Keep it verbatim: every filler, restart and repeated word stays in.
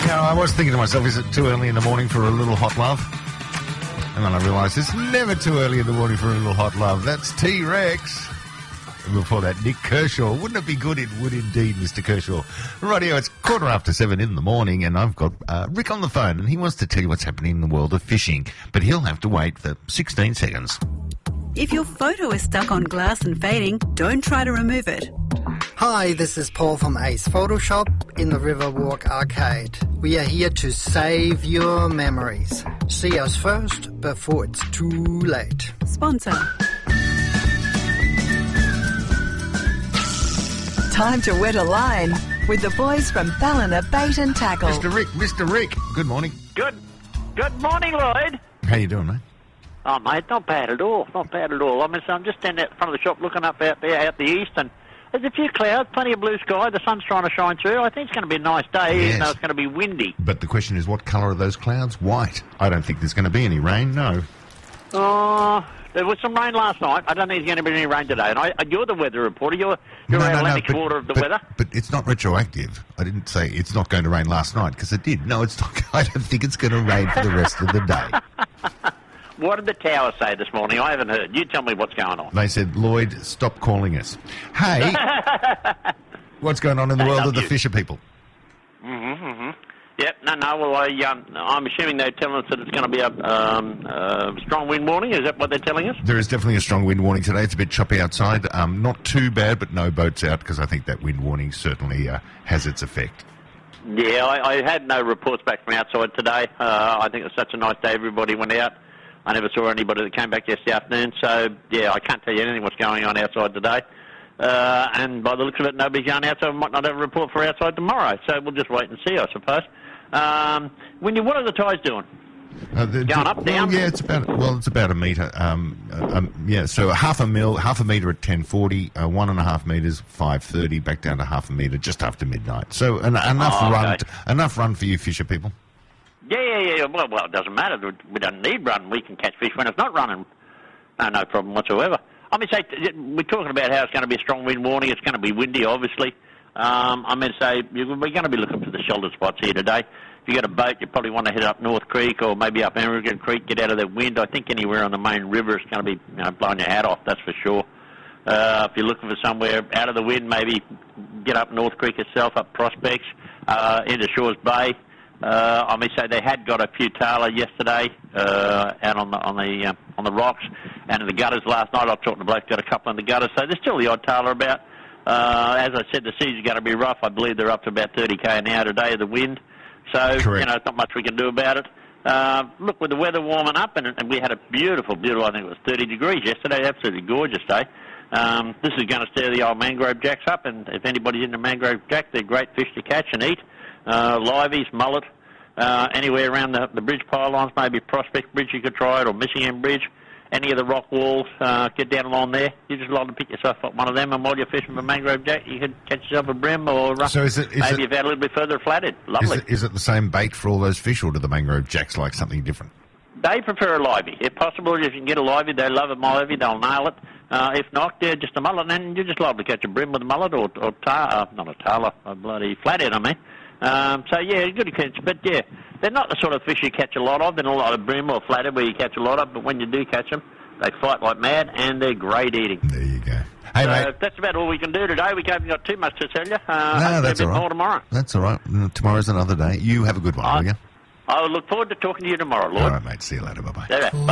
know, I was thinking to myself, is it too early in the morning for a little hot love? And then I realised it's never too early in the morning for a little hot love. That's T-Rex. And before that, Nick Kershaw. Wouldn't it be good? It would indeed, Mister Kershaw. Radio, it's quarter after seven in the morning, and I've got uh, Rick on the phone, and he wants to tell you what's happening in the world of fishing, but he'll have to wait for sixteen seconds. If your photo is stuck on glass and fading, don't try to remove it. Hi, this is Paul from Ace Photoshop in the Riverwalk Arcade. We are here to save your memories. See us first before it's too late. Sponsor. Time to wet a line with the boys from Ballina Bait and Tackle. Mister Rick, Mister Rick, good morning. Good good morning, Lloyd. How you doing, mate? Oh, mate, not bad at all. Not bad at all. I mean, so I'm just standing out in front of the shop looking up out there, out the east, and there's a few clouds, plenty of blue sky. The sun's trying to shine through. I think it's going to be a nice day, Yes. even though it's going to be windy. But the question is, what colour are those clouds? White. I don't think there's going to be any rain, no. Oh, there was some rain last night. I don't think there's going to be any rain today. And I, you're the weather reporter. You're, you're no, our no, no, Atlantic but, quarter of the but, weather. But it's not retroactive. I didn't say it's not going to rain last night, because it did. No, it's not. I don't think it's going to rain for the rest of the day. What did the tower say this morning? I haven't heard. You tell me what's going on. They said, Lloyd, stop calling us. Hey, what's going on in the They world love of the you. fisher people? Mm-hmm, mm-hmm. Yep, no, no, well, I, um, I'm assuming they're telling us that it's going to be a um, uh, strong wind warning. Is that what they're telling us? There is definitely a strong wind warning today. It's a bit choppy outside. Um, not too bad, but no boats out, because I think that wind warning certainly uh, has its effect. Yeah, I, I had no reports back from outside today. Uh, I think it was such a nice day. Everybody went out. I never saw anybody that came back yesterday afternoon. So, yeah, I can't tell you anything what's going on outside today. Uh, and by the looks of it, nobody's going outside. We might not have a report for outside tomorrow. So we'll just wait and see, I suppose. Um, when you, what are the tides doing? Uh, the, Going the, up, well, down? Yeah, it's about well, it's about a metre. Um, uh, um, yeah, so half a mil, half a metre at ten forty, uh, one and a half metres, five thirty, back down to half a metre just after midnight. So an, enough Oh, okay. run, t- enough run for you fisher people. Yeah, yeah, yeah. Well, well, it doesn't matter. We don't need run. We can catch fish when it's not running. No, no problem whatsoever. I mean, say, we're talking about how it's going to be a strong wind warning. It's going to be windy, obviously. Um, I mean, say, we're going to be looking for the shelter spots here today. If you got a boat, you probably want to head up North Creek or maybe up American Creek, get out of the wind. I think anywhere on the main river is going to be, you know, blowing your hat off, that's for sure. Uh, if you're looking for somewhere out of the wind, maybe get up North Creek itself, up Prospects, uh, into Shores Bay. Uh, I mean, say they had got a few tailor yesterday uh, out on the on the uh, on the rocks and in the gutters last night. I was talking to bloke got a couple in the gutters, so there's still the odd tailor about. Uh, as I said, the sea's going to be rough. I believe they're up to about thirty k an hour today of the wind, so Correct. you know, there's not much we can do about it. Uh, look, with the weather warming up, and, and we had a beautiful, beautiful. I think it was thirty degrees yesterday. Absolutely gorgeous day. Um, this is going to stir the old mangrove jacks up, and if anybody's into mangrove jack, they're great fish to catch and eat. Uh, liveys, mullet, uh, anywhere around the, the bridge pylons, maybe Prospect Bridge you could try it, or Michigan Bridge, any of the rock walls, uh, get down along there. You just like to pick yourself up one of them, and while you're fishing for mangrove jack, you could catch yourself a brim, or uh, So is it- is maybe it- you've had a little bit further flathead. Is Lovely. it, is it the same bait for all those fish, or do the mangrove jacks like something different? They prefer a livey. If possible, if you can get a livey, they love a livey, they'll nail it. Uh, if not, they're just a mullet, and you're just liable to catch a brim with a mullet, or, or tar, uh, not a tailor, a bloody flathead, I mean. Um, so, yeah, good to catch. But, yeah, they're not the sort of fish you catch a lot of. They're not like a brim or flathead where you catch a lot of, but when you do catch them, they fight like mad, and they're great eating. There you go. Hey, so mate. that's about all we can do today. We haven't got too much to tell you. Uh, No, hopefully that's a all bit right. more tomorrow. That's all right. Mm, Tomorrow's another day. You have a good one, I- will you? I look forward to talking to you tomorrow, Lloyd. All right, mate. See you later. Bye-bye. Bye.